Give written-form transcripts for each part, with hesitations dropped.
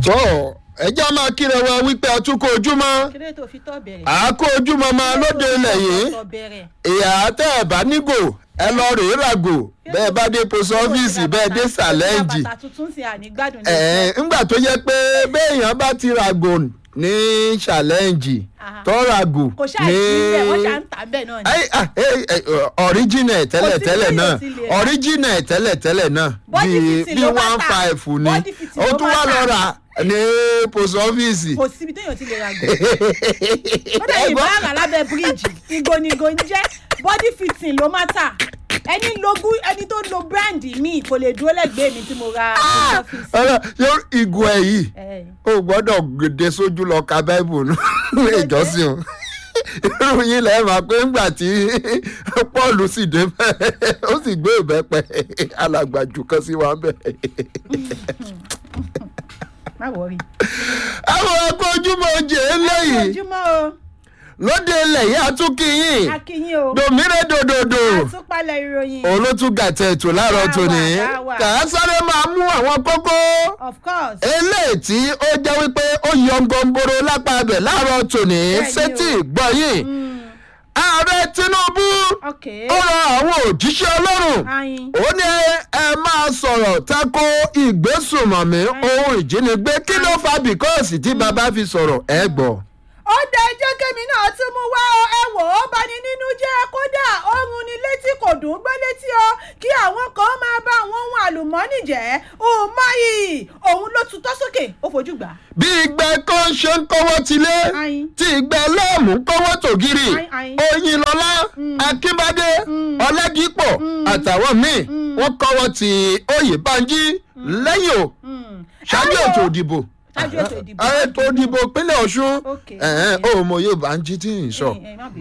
tó ẹjọ́ máa kíra wa wípé àtúkọ̀ ojúmọ́ àákó ojúmọ́ máa lóde ilẹ̀ yìí ìyá tẹ́ ẹ̀ bá nígò ẹ lọ rèé ràgò bẹ́ẹ̀ bá dé post office bẹ́ẹ̀ dé sàlẹ́ǹjì ńgbà tó yẹ pé béèyàn bá ti ràgò ní challenge tó ràgò ní original tẹ́lẹ̀ náà original tẹ́lẹ̀ náà bí 1.5 ni ó tún wá lọ rà ní post office. kò síbi téèyàn ti lè ra gbò. ó dẹ̀ yìí bá rà lábẹ́ bíríìjì ìgònìgò ń jẹ́ body fitting ló má tà ẹni tó lo brand mi kò lè dúró lẹ́gbẹ̀ẹ́ mi tí mo ra post office. yóò ìgò ẹ̀ yìí o gbọ́dọ̀ gbèdé sójú lọ ka bible ní ìjọsìn o irú yín lẹ́ẹ̀ máa pé ńgbà tí Paul sì dé bẹ́ẹ̀ ó sì gbé ìbẹ́pẹ alàgbàjù kan sí wa bẹ́ẹ̀. àwọn ẹgbẹ́ ojúmọ́ oúnjẹ eléyìí lóde ilẹ̀ yìí àtúnkìyìn dòmírè dòdòdò olótúgàtẹ̀ ètò láàárọ̀ tòní kà á sáré máa mú àwọn kókó eléyìí tí ó jẹ́ wípé ó yọ ngọ̀ǹbòrò lápá abẹ̀ láàárọ̀ tòní sétí gbọ̀yìn. ààrẹ Tinubu ó rọ àwọn òjíṣẹ́ Ọlọ́run ó ní ẹ máa sọ̀rọ̀ tako ìgbésùnmọ̀mí ohun ìjínigbé kí ló fa bíkọ́ọ̀sì tí bàbá fi sọ̀rọ̀ ẹ gbọ́. ó dá ẹjọ́ kémi náà tún mú wá ọ ẹ wò ó bani nínú jẹ́ kódà oorun ni létí kò dùn gbọ́ létí ọ kí àwọn kan máa bá àwọn ohun àlùmọ́ọ́nì jẹ́ òmáyì òun ló tutọ́ sókè ó fojú gbà. bí ìgbẹ́ kan ṣe ń kọ́wọ́ tilé tí ìgbẹ́ lọ́ọ̀mù kọ́wọ́ tògiri Oyinlọ́lá Akínbádé Ọládìpọ̀ àtàwọn míì wọ́n kọ́wọ́ ti Oyèbánjí lẹ́yìn o ṣáájú ètò ìdìbò ètò ìdìbò ìpínlẹ̀ Ọ̀ṣun mo yóò bá ń jí tí ì sọ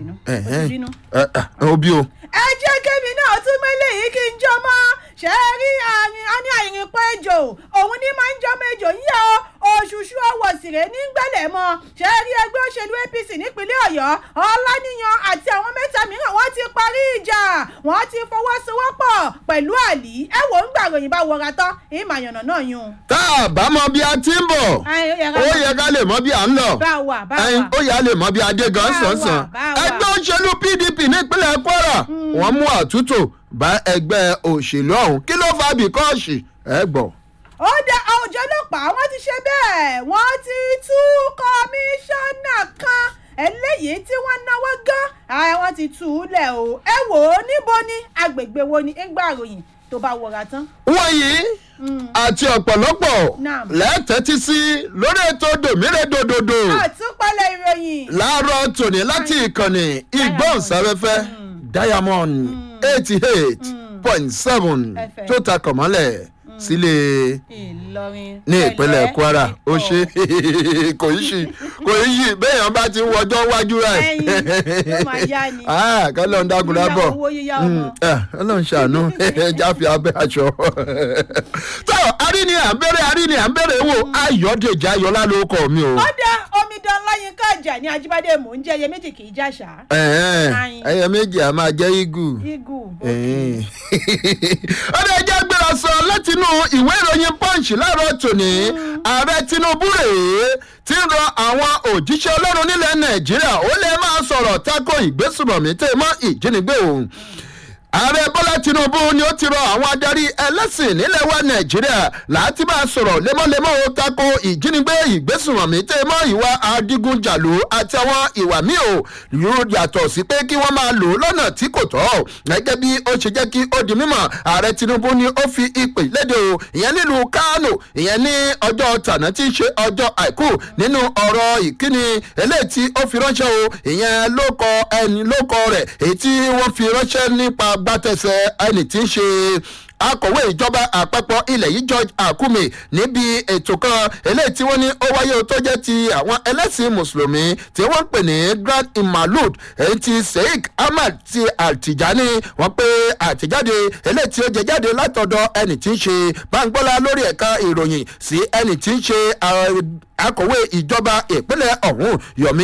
obi o. ẹ jẹ́ kémi náà tún mẹ́lẹ̀ yìí kí n jọmọ́ ṣe é rí àyìnpọ̀ ejò òun ní máa ń jọmọ ejò yíyá òṣùṣù ọwọ́ sìrè ní gbẹ̀lẹ̀ mọ́ ṣe é rí ẹgbẹ́ òṣèlú APC nípínlẹ̀ Ọ̀yọ́ Ọláníyan àti àwọn mẹ́ta mìíràn wọ́n ti parí ìjà wọ́n ti fọwọ́sowọ́pọ̀ pẹ̀lú Àlí ẹ wò ń gbàròyìn bá wọra tán ìmàyànnà náà yún. tá a bá mọ bí a ti ń bọ̀ ó yẹ ká lè mọ bí a ń lọ ó yẹ lè mọ bí a dé gan sànsàn ẹgbẹ́ òṣèlú PDP nípínlẹ̀ Kwara wọ́n mú àtúntò bá ẹgbẹ́ òṣèlú ọ̀hún kí ló fa bíkọ́ọ̀sì ẹ gbọ́. ó dá àwùjọ ọlọ́pàá wọ́n ti ṣe bẹ́ẹ̀ wọ́n ti tú kọmíṣánná kan eléyìí tí wọ́n náwó gan wọ́n ti tú u lẹ̀ o ẹ wò ó níbo ni agbègbè wo ni ń gbà ròyìn tó bá wọra tán. wọ̀nyí àti ọ̀pọ̀lọpọ̀ lẹ́tẹ̀ẹ́tì sí lórí ètò dòmírè dòdòdò àtúpalẹ̀ ìròyìn láàárọ̀ tòní láti ìkànnì ìgbóhùnsáfẹ́fẹ́ Diamond 88.7 tó ta kọ̀mọ́lẹ̀ sílé ní ìpínlẹ̀ Kwara ó ṣe kò í ṣì béèyàn bá ti ń wọjọ́ wájú rẹ̀ kọ́lọ́ ń dágun lábọ̀ ọlọ́run ṣàánú ẹja fi abẹ́ aṣọ. tó aríni à ń bẹ̀rẹ̀ wò Ayọ̀dèjì Ayọ̀lá ló kọ́ mi o. ó dá omidan Láyínká Àjàní Ajíbádé mò ń jẹ́ ẹyẹ méjì kì í jàṣà. ẹyẹ méjì a máa jẹ́ igù. ó dé ẹjẹ́ gbéra sọ látinú ìwé ìròyìn Punch láàárọ̀ tòní ààrẹ Tinubu rèé tí ń rọ àwọn òjíṣẹ́ Ọlọ́run nílẹ̀ Nàìjíríà ó lè máa sọ̀rọ̀ tako ìgbésùnmọ̀mí tẹ̀ mọ́ ìjínigbé òun. ààrẹ Bọ́lá Tinubu ni ó ti rọ àwọn adarí ẹlẹ́sìn nílẹ̀ wa Nàìjíríà láti máa sọ̀rọ̀ lemọ́lemọ́ ó tako ìjínigbé ìgbésùnmọ̀mí tẹ̀ mọ́ ìwà adigunjàlú àti àwọn ìwà míì ò yàtọ̀ sí pé kí wọ́n máa lò lọ́nà tí kò tọ́ gẹ́gẹ́ bí ó ṣe jẹ́ kí ó di mímọ̀ ààrẹ Tinubu ni ó fi ìpè léde o ìyẹn nílùú Kánò ìyẹn ní ọjọ́ tàná tí í ṣe ọjọ́ àìkú nínú ọ̀rọ̀ ìkíni eléyìí tí ó fi ránṣẹ́ o ìyẹn ló kọ rẹ̀ èyí tí wọ́n fi ránṣẹ́ nípa gbàtẹ̀sẹ̀ ẹni tí ń ṣe akọ̀wé ìjọba àpapọ̀ ilẹ̀ yìí George Akume níbi ètò kan eléyìí tí wọ́n ní ó wáyé tó jẹ́ ti àwọn ẹlẹ́sìn mùsùlùmí tí wọ́n ń pè ní Grand Imalud èyí tí Sheikh Ahmad ti Al-Tijani wọ́n pé àtẹ̀jáde eléyìí tí ó jẹ jáde látọ̀dọ̀ ẹni tí ń ṣe Báńgbọ́lá lórí ẹ̀ka ìròyìn sí ẹni tí ń ṣe akọ̀wé ìjọba ìpínlẹ̀ ọ̀hún Yomi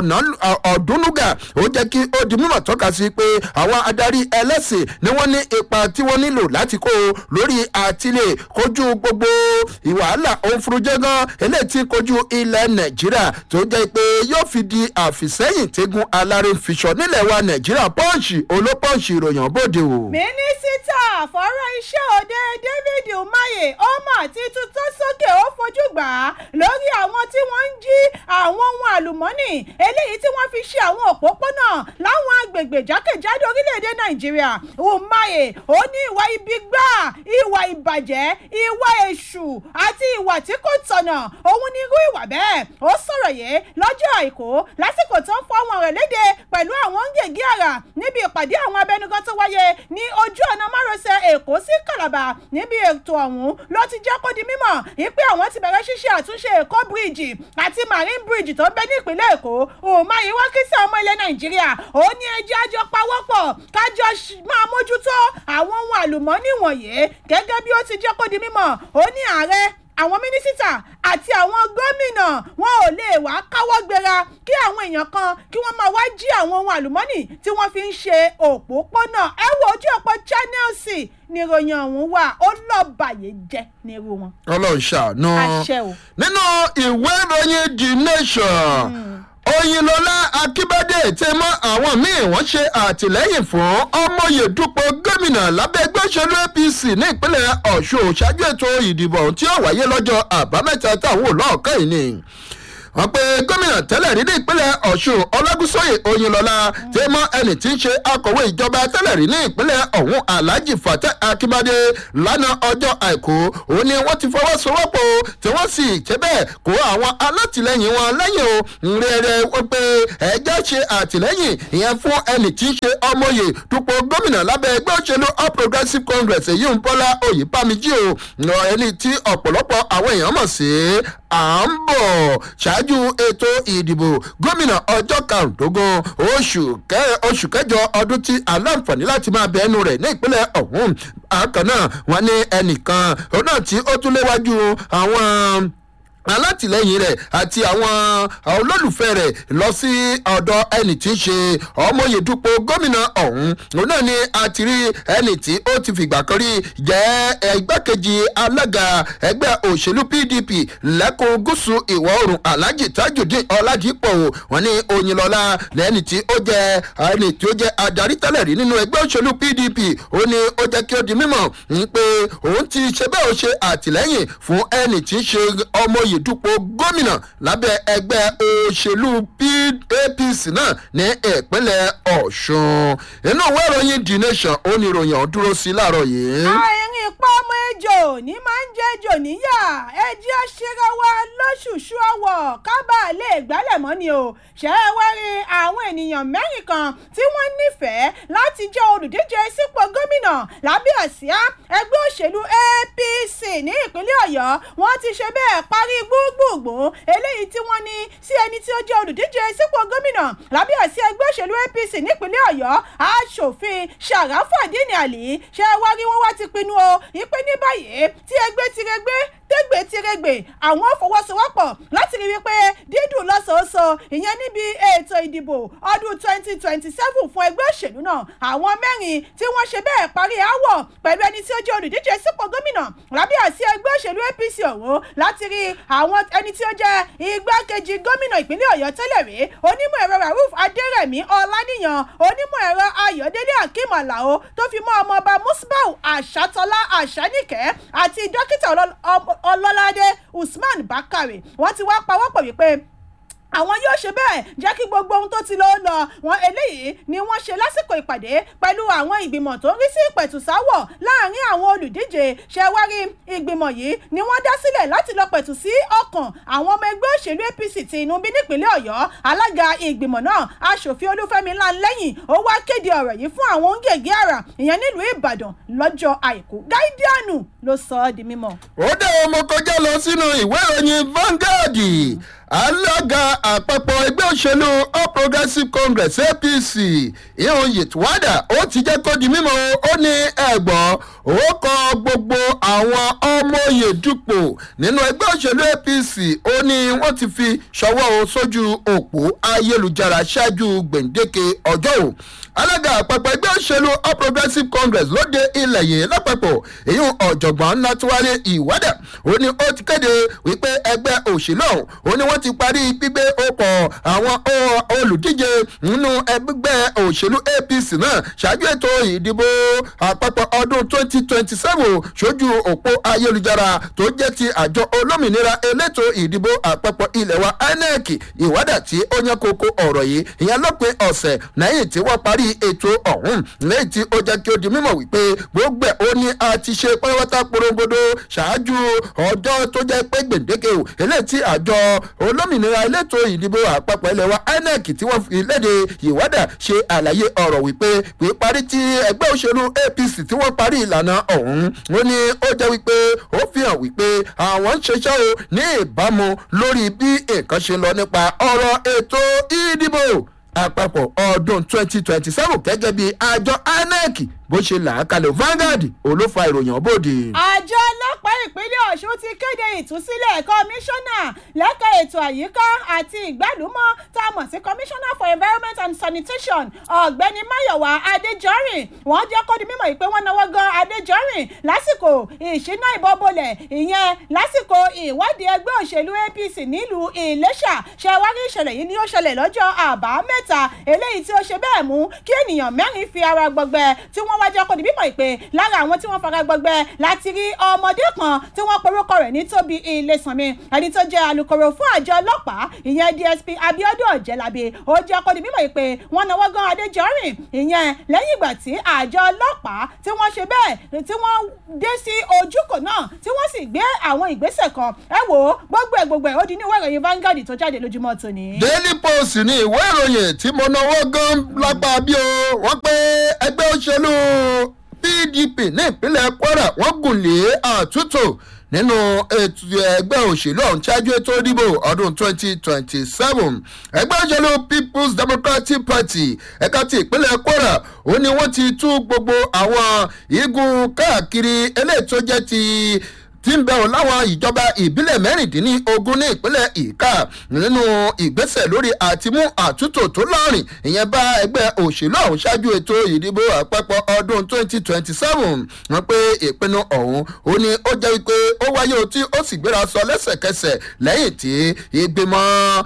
Ọ̀dúnnúgà ó jẹ́ kí ó di mímọ̀ tọ́ka sí pé àwọn adarí ẹlẹ́sìn ni wọ́n ní ipa tí wọ́n nílò láti kó lórí àtìlẹ̀ kojú gbogbo ìwàhálà òǹfurujẹ́ gan eléyìí tí kojú ilẹ̀ Nàìjíríà tó jẹ́ pé yóò fi di àfìsẹ́yìn tẹ́gun alárè fiṣọ nílẹ̀ wa Nàìjíríà pọ́ǹsì olópọ́ǹsì ìròyìn bòde o. mínísítà fọ́rọ̀ iṣẹ́ òde David Umahi ọmọ àti tuntun sókè ó fojú gbà á lórí àwọn tí wọ́n ń jí àwọn ohun àlùmọ́nì eléyìí tí wọ́n fi ṣe àwọn òpópónà láwọn agbègbè jákèjádò orílẹ̀-èdè Nàìjíríà. Umahi ó ní ìwà ibi gbà, ìwà ìbàjẹ́, ìwà èṣù àti ìwà tí kò tọ̀nà òun ní irú ìwà bẹ́ẹ̀. Ó sọ̀rọ̀ yìí lọ́jọ́ Àìkú lásìkò tó ń fọ́ wọn rẹ̀ léde pẹ̀lú àwọn gègé àrà níbi ìpàdé àwọn abẹnugan tó wáyé ní ojú ọ̀nà márosẹ̀ Èkó sí Calabar. Níbi ètò ọ̀hún ló ti jẹ́ kó di mímọ̀ wípé àwọn ti bẹ̀rẹ̀ ṣíṣe àtúnṣe Èkó bíríìjì àti Marine bíríìjì tó ń bẹ ní ìpínlẹ̀ Èkó. Umahi wá kí sí ọmọ ilẹ̀ Nàìjíríà ó ní ẹjẹ́ àjọ pawọ́pọ̀ kájọ máa mójútó àwọn ohun àlùmọ́ọ́nì wọ̀nyí gẹ́gẹ́ bí ó ti jẹ́ kó di mímọ̀. Ó ní ààrẹ, àwọn mínísítà àti àwọn gómìnà wọn ò lè wá káwọ́ gbéra kí àwọn èèyàn kan kí wọ́n máa wá jí àwọn ohun àlùmọ́ọ́nì tí wọ́n fi ń ṣe òpópónà. Ẹ wo ojú ọ̀pọ̀ Channels ní ìròyìn ọ̀hún wà, ó lọ́ọ́ bàyè jẹ́ ní irú wọn. Ọlọ́run ṣàánú. àṣẹ o. nínú ìwé ìròyìn The Nation Oyinlọlá Akínbádé tẹ mọ́ àwọn míì wọ́n ṣe àtìlẹ́yìn fún ọmọye dúpọ̀ gómìnà lábẹ́ ẹgbẹ́ òṣèlú APC ní ìpínlẹ̀ Ọ̀ṣun ṣáájú ètò ìdìbò tí ó wáyé lọ́jọ́ àbámẹ́ta táwọn olóòkàn yìí ni wọ́n pe gómìnà tẹ́lẹ̀ rí ní ìpínlẹ̀ Ọ̀ṣun Ọlágúnsóyè Oyinlọlá tí mọ́ ẹni tí ń ṣe akọ̀wé ìjọba tẹ́lẹ̀ rí ní ìpínlẹ̀ ọ̀hún Alhaji Fatai Akínbádé lánàá ọjọ́ Àìkú òun ni wọ́n ti fọwọ́sowọ́pọ̀ tí wọ́n sì ṣe bẹ́ẹ̀ kó àwọn alátìlẹyìn wọn lẹ́yìn o rẹ̀rẹ̀ wọ́n pe ẹjẹ́ ṣe àtìlẹyìn ìyẹn fún ẹni tí ń ṣe ọmọye dupò gómìnà lábẹ́ ẹgbẹ́ òṣèlú All Progressives Congress èyí ń Bọ́lá Oyèbámijí o ẹni tí ọ̀pọ̀lọpọ̀ àwọn èèyàn mọ̀ sí à ń bọ̀ ṣáájú ètò ìdìbò gómìnà ọjọ́ karùndógún oṣù kẹjọ ọdún tí aláǹfààní láti máa bẹ ẹnu rẹ̀ ní ìpínlẹ̀ ọ̀hún. àkànnà wọn ní ẹnìkan náà tí ó tún léwájú àwọn alátìlẹyìn rẹ̀ àti àwọn olólùfẹ́ rẹ̀ lọ sí ọ̀dọ̀ ẹni tí ń ṣe ọmọye dupò gómìnà ọ̀hún. òun náà ni a ti rí ẹni tí ó ti fìgbà kan rí jẹ́ igbákejì alága ẹgbẹ́ òṣèlú PDP lẹ́kùn gúúsù ìwọ̀ oòrùn Alhaji Tajudeen Ọládìpọ̀ wọn ní Oyinlọlá lẹ́ni tí ó jẹ́ ẹni tí ó jẹ́ adarí tẹ́lẹ̀ rí nínú ẹgbẹ́ òṣèlú PDP ó ní ó jẹ́ kí ó di mímọ̀ pé òun ti ṣe bẹ́ẹ̀ ó ṣe àtìlẹ́yìn fún ẹni tí ń ṣe ọmọye dupò gómìnà lábẹ́ ẹgbẹ́ òṣèlú APC náà ní ìpínlẹ̀ Ọ̀ṣun. inú ìwé ìròyìn The Nation ó ní ìròyìn ọ̀hún dúró sí láàárọ̀ yìí. àìrìn ipá ọmọ ejò ní máa ń jẹ́ ejò níyà ẹjẹ́ aṣèrè wa lóṣùṣù ọwọ́ kábà lè gbálẹ̀ mọ́ ni o. ṣé ẹ wá rí àwọn ènìyàn mẹ́rin kan tí wọ́n nífẹ̀ẹ́ láti jẹ́ olùdíje sípò gómìnà lábẹ́ àsíá ẹgbẹ́ òṣèlú APC ní ìpínlẹ̀ Ọ̀yọ́ wọ́n ti ṣe bẹ́ẹ̀ parí gbogbogbò eléyìí tí wọ́n ní sí ẹni tí ó jẹ́ olùdíje sípò gómìnà lábẹ́ àsíá ẹgbẹ́ òṣèlú APC nípínlẹ̀ Ọ̀yọ́ aṣòfin Sharafadeen Ali. ṣé ẹ wá rí wọ́n wá ti pinnu o ìpè ní báyìí tí ẹgbẹ́ tirẹgbẹ́ tẹ́gbẹ́ tirẹgbẹ́ àwọn fọwọ́sowọ́pọ̀ láti rí wípé dídùn lọ́sọ̀ọ́sọ̀ ìyẹn níbi ètò ìdìbò ọdún 2027 fún ẹgbẹ́ òṣèlú náà. àwọn mẹ́rin tí wọ́n ṣe bẹ́ẹ̀ parí aáwọ̀ pẹ̀lú ẹni tí ó jẹ́ olùdíje sípò gómìnà lábẹ́ àsíá ẹgbẹ́ òṣèlú APC ọ̀hún láti rí àwọn ẹni tí ó jẹ́ igbákejì gómìnà ìpínlẹ̀ Ọ̀yọ́ tẹ́lẹ̀ rí onímọ̀ ẹ̀rọ Rauf Adérẹ̀mí Ọláníyàn onímọ̀ ẹ̀rọ Ayọ̀délé Akeem Alao tó fi mọ́ ọmọọba Musbau Àṣàtọ́lá Àṣàníkẹ́ àti dókítà Ọlọ́ládé Usman Bakare. wọ́n ti wá pawọ́pọ̀ wípé àwọn yóò ṣe bẹ́ẹ̀ jẹ́ kí gbogbo ohun tó ti lọ wọn eléyìí ni wọ́n ṣe lásìkò ìpàdé pẹ̀lú àwọn ìgbìmọ̀ tó ń rí sí ìpẹ̀tùsáwọ̀ láàrin àwọn olùdíje. ṣe wá rí ìgbìmọ̀ yìí ni wọ́n dá sílẹ̀ láti lọ pẹ̀tù sí ọkàn àwọn ọmọ ẹgbẹ́ òṣèlú APC ti inú bí nípínlẹ̀ Ọ̀yọ́. alága ìgbìmọ̀ náà aṣòfin Olúfẹ́mi Lanlẹ́yìn ó wá kéde ọ̀rọ̀ yìí fún àwọn gègé àrà ìyẹn nílùú Ìbàdàn lọ́jọ́ Àìkú. Gáídíànù ló sọ ọ́ di mímọ̀. ó dé ọmọ kọjá lọ sínú ìwé ìròyìn Vanguard alága àpapọ̀ ẹgbẹ́ òṣèlú all progressives congress apc ìhun yìtúwádà ó ti jẹ́ kó di mímọ́ ó ní ẹ̀gbọ́n ó kọ gbogbo àwọn ọmọ oyè dupò nínú ẹgbẹ́ òṣèlú apc ó ní wọ́n ti fi ṣọwọ́ sójú òpó ayélujára ṣáájú gbèǹdéke ọjọ́ ò alága àpapọ̀ ẹgbẹ́ òṣèlú all progressives congress lóde ilẹ̀ yìí lápapọ̀ èyí ọ̀jọ̀gbọ́n nàtúwálé ìwádà ó ní ó ti kéde wípé ẹgbẹ́ òṣèlú ọ̀hún ó ní wọ́n ti parí gbígbé ọkọ̀ àwọn olùdíje nínú ẹgbẹ́ òṣèlú apc náà ṣáájú ètò ìdìbò àpapọ̀ ọdún 2027 ṣojú òpó ayélujára tó jẹ́ ti àjọ olómìnira elétò ìdìbò àpapọ̀ ilẹ̀ wa inec ìwádà tí ó yàn kókó ọ̀rọ̀ yìí ìyẹn lópin ọ̀sẹ̀ lẹ́yìn tí wọ́n parí ètò ọ̀hún lẹ́yìn tí ó jẹ́ kí ó di mímọ̀ wípé gbogbo ẹ̀ ó ní a ti ṣe pátápátá porongodo ṣáájú ọjọ́ tó jẹ́ pé gbèǹdéke o eléyìí tí àjọ olómìnira elétò ìdìbò àpapọ̀ ilẹ̀ wa inec tí wọ́n fi léde ìwádà ṣe àlàyé ọ̀rọ̀ wípé píparí tí ẹgbẹ́ òṣèlú apc tí wọ́n parí ìlànà ọ̀hún ó ní ó jẹ́ wípé ó fi hàn wípé àwọn ń ṣiṣẹ́ o ní ìbámu lórí bí nǹkan ṣe lọ nípa ọ̀rọ̀ ètò ìdìbò àpapọ̀ ọdún 2027 gẹ́gẹ́ bí àjọ inec bó ṣe là á kalẹ̀ Vanguard olófa ìròyìn bòde. àjọ ọlọ́pàá ìpínlẹ̀ ọ̀ṣun ti kéde ìtúsílẹ̀ kọmíṣánná lẹ́ka ètò àyíká àti ìgbàlúmọ̀ tá a mọ̀ sí commissioner for environment and sanitation ọ̀gbẹ́ni máyọ̀wá adéjọ́rìn wọ́n jẹ́ kó di mímọ̀ pé wọ́n náwó gan adéjọ́rìn lásìkò ìṣínà ìbọ̀bọ̀lẹ̀ ìyẹn lásìkò ìwádìí ẹgbẹ́ òṣèlú apc nílùú ìlẹ́ṣà ṣẹwárí ìṣẹ̀lẹ̀ yìí ni ó ṣẹlẹ̀ lọ́jọ́ àbámẹ́ta eléyìí tí ó ṣe bẹ́ẹ̀ mú kí ènìyàn mẹ́rin fi ara gbọgbẹ tí wọ́n wá jẹ́ kó di mímọ̀ ìpè lára àwọn tí wọ́n fara gbọgbẹ láti rí ọmọdé kan tí wọ́n porúkọ rẹ̀ ní tóbi ilésànmi ẹni tó jẹ́ alukoro fún àjọ ọlọ́pàá ìyẹn dsp abiodun ọ̀jẹ̀lábí ó jẹ́ kó di mímọ̀ ìpè wọ́n náwó gan adéjọ́rìn ìyẹn lẹ́yìn ìgbà tí àjọ ọlọ́pàá tí wọ́n ṣe bẹ́ẹ̀ tí wọ́n dé sí ojúkò náà tí wọ́n sì gbé àwọn ìgbésẹ̀ kan ẹ wò ó gbogbo ẹ̀ ó di ní ìwé ìròyìn Vanguard tó jáde lójúmọ́ tòní. Daily Post ní ìwé ìròyìn tí mo náwó gan lápá bí o wọ́n pé ẹgbẹ́ òṣèlú pdp ní ìpínlẹ̀ kwara wọ́n gùn lé àtúntò nínú ètò ẹgbẹ́ òṣèlú ọ̀hún ṣáájú ètò ìdìbò ọdún 2027 ẹgbẹ́ òṣèlú people's democratic party ẹ̀ka ti ìpínlẹ̀ kwara ó ní wọ́n ti tú gbogbo àwọn igun káàkiri eléyìí tó jẹ́ ti ń bẹ̀rù láwọn ìjọba ìbílẹ̀ mẹ́rìndínlógún ní ìpínlẹ̀ ìka nínú ìgbésẹ̀ lórí àtimú àtúntò tó lọ́rìn ìyẹn bá ẹgbẹ́ òṣèlú ọ̀hún ṣáájú ètò ìdìbò àpapọ̀ ọdún 2027 wọ́n pé ìpinnu ọ̀hún ó ní ó jẹ́ wípé ó wáyé tí ó sì gbéra sọ lẹ́sẹ̀kẹsẹ̀ lẹ́yìn tí ìgbìmọ̀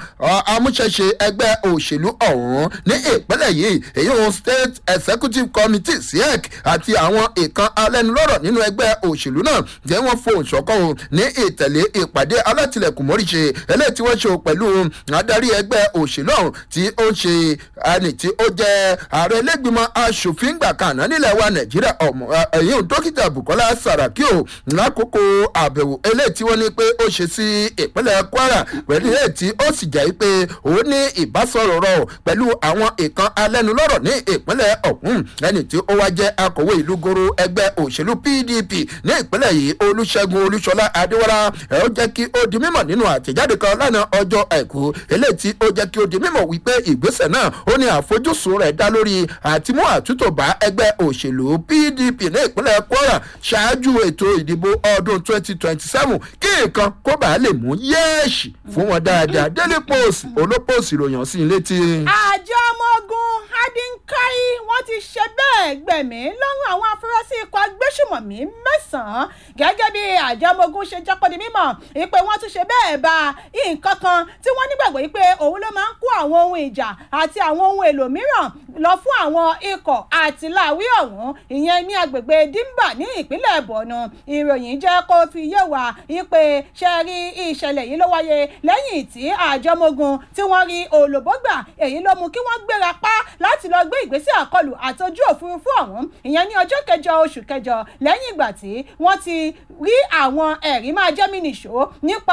amúṣẹ́ṣe ẹgbẹ́ òṣèlú ọ̀hún ní ìpínlẹ̀ yìí èyí òun state executive committee siec àti àwọn ìkan alẹ́nulọ́rọ̀ nínú ẹgbẹ́ òṣèlú náà jẹ́ wọ́n fòun ṣọ̀kan o ní ìtẹ̀lé ìpàdé alátìlẹ̀kùn mọ́ríṣe eléyìí tí wọ́n ṣe pẹ̀lú adarí ẹgbẹ́ òṣèlú ọ̀hún tí ó ń ṣe ẹni tí ó jẹ́ ààrẹ ẹlẹ́gbìmọ̀ aṣòfin gbà kànáà nílẹ̀ wa nàìjíríà ẹ̀yìn dókítà bukola saraki o lákòókò àbẹ̀wò eléyìí tí wọ́n ní pé ó ṣe sí ìpínlẹ̀ kwara pẹ̀lú eléyìí tí ó sì jẹ́ pé òun ní ìbásọ̀rọ̀ pẹ̀lú àwọn ìkan alẹ́nulọ́rọ̀ ní ìpínlẹ̀ ọ̀hún ẹni tí ó wá jẹ́ akọ̀wé ìlú goro ẹgbẹ́ òṣèlú pdp ní ìpínlẹ̀ yìí olùṣègùn olúṣọlá adéwọlá ẹ ó jẹ́ kí ó di mímọ̀ nínú àtẹ̀jáde kan lánàá ọjọ́ àìkú eléyìí tí ó jẹ́ kí ó di mímọ̀ wípé ìgbésẹ̀ náà ó ní àfojúsùn rẹ̀ dá lórí àtimú àtúntò bá ẹgbẹ́ òṣèlú pdp ní ìpínlẹ̀ kwara ṣáájú ètò ìdìbò ọdún 2027 kí nǹkan kó bàa lè mú yẹ́ẹ̀ṣì fún wọn dáadáa Daily Post olópòsì ìròyìn sí létí. àjọ ọmọ ogun adinkai wọ́n ti ṣe bẹ́ẹ̀ gbẹ̀mí lọ́rùn àwọn afurasí ikọ̀ agbésùmọ̀mí mẹ́sàn-án gẹ́gẹ́ bí àjọ ọmọ ogun ṣe jẹ́ kó di mímọ̀ ìpè wọ́n tún ṣe bẹ́ẹ̀ bá nǹkan kan tí wọ́n nígbàgbọ́ pé òun ló máa ń kó àwọn ohun ìjà àti àwọn ohun èlò mìíràn lọ fún àwọn ikọ̀ àtìláwí ọ̀hún ìyẹn ní agbègbè dimba ní ìpínlẹ̀ borno ìròyìn jẹ́ kó fi yé wa ìpè ṣe rí ìṣẹ̀lẹ̀ yìí ló wáyé lẹ́yìn tí àjọ ọmọ ogun tí wọ́n rí olùbọ́gbà èyí ló mú kí wọ́n gbéra pa láti lọ gbé ìgbésẹ̀ àkọlù àtọjú òfurufú ọ̀hún ìyẹn ní ọjọ́ kẹjọ oṣù kẹjọ lẹ́yìn ìgbà tí wọ́n ti rí àwọn ẹ̀rí máa jẹ́ mí nìṣó nípa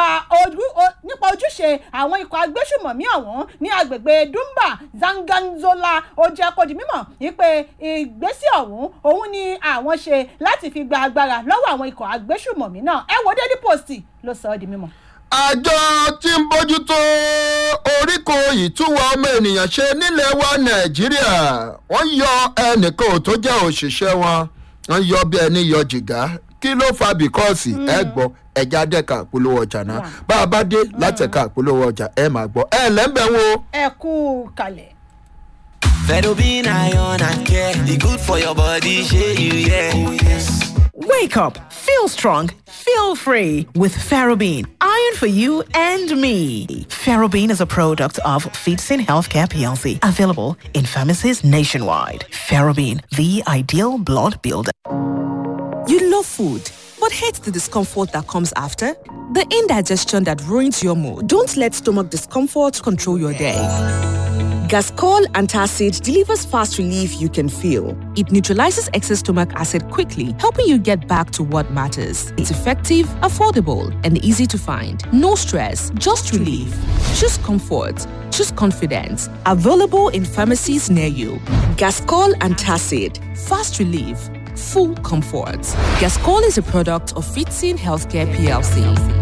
ojúṣe àwọn ikọ̀ agbésùmọ̀mí ọ̀hún ní agbègbè dumba zanganzola ó jẹ́ kó di mímọ̀ wípé ìgbésẹ̀ ọ̀hún òun ni àwọn ṣe láti fi gba agbára lọ́wọ́ àwọn ikọ̀ agbésùmọ̀mí náà ẹ wo Daily Post ló sọ ọ́ di mímọ̀. àjọ tí ń bójútó oríkò ìtúwọ̀ ọmọ ènìyàn ṣe nílẹ̀ wa nàìjíríà wọ́n yọ ẹnìkan tó jẹ́ òṣìṣẹ́ wọ́n yọ bí ẹni yọ jìgá kí ló fa bìkọ́ọ̀sì ẹ gbọ́ ẹja dẹ́ka àpolówó ọjà náà bá a bá dé látẹ̀ka àpolówó ọjà ẹ máa gbọ́ ẹ lẹ́ńbẹ̀ wo. ẹ kú kalẹ̀. Ferrobin iron and care, the good for your body, shey you yeah. Oh yes. Wake up, feel strong, feel free with Ferrobin, iron for you and me. Ferrobin is a product of Feetsin Healthcare PLC, available in pharmacies nationwide. Ferrobin, the ideal blood builder. You love food, but hate the discomfort that comes after? The indigestion that ruins your mood. Don't let stomach discomfort control your day. Gascol Antacid delivers fast relief you can feel. It neutralizes excess stomach acid quickly, helping you get back to what matters. It's effective, affordable, and easy to find. No stress, just relief. Choose comfort. Choose confidence. Available in pharmacies near you. Gascol Antacid. Fast relief. Full comfort. Gascol is a product of Feetsin Healthcare PLC.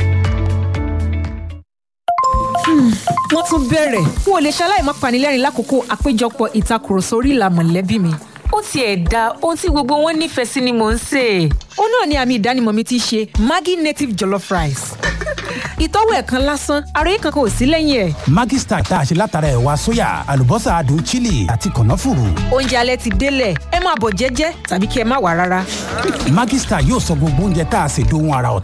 wọ́n tún bẹ̀rẹ̀ n ò lè ṣaláì má panilẹ́rìn lákòókò àpéjọpọ̀ ìtakùrọ̀sọ orí ìlà mọ̀lẹ́bí mi. ó tiẹ̀ da ohun tí gbogbo wọn nífẹ̀ẹ́ sí ni mò ń sè. ó náà ni àmì ìdánimọ̀ mi ti ṣe Maggi native jollof rice. ìtọ́wò ẹ̀kan lásán ara yìí kankan ò sí lẹ́yìn ẹ̀. Maggi Star tá a ṣe látara ẹ̀wà sóyà àlùbọ́sà adùn chili àti kànáfùrù. oúnjẹ alẹ́ ti délẹ̀ ẹ máa bọ̀ jẹ́jẹ́ tàbí kí ẹ má wá rárá. Maggi Star yóò sọ gbogbo oúnjẹ tá a ṣe dóhun ara ọ̀tọ̀.